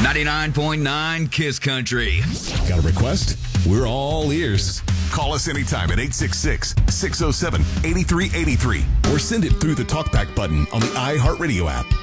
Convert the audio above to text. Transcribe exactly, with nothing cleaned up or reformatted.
ninety-nine point nine Kiss Country. Got a request? We're all ears. Call us anytime at eight six six, six oh seven, eight three eight three or send it through the TalkBack button on the iHeartRadio app.